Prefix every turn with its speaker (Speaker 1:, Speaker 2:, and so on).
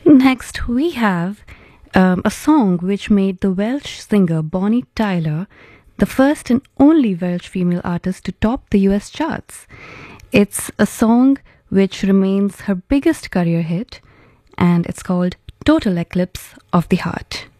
Speaker 1: Next, we have a song which made the Welsh singer Bonnie Tyler the first and only Welsh female artist to top the US charts. It's a song which remains her biggest career hit, and it's called Total Eclipse of the Heart.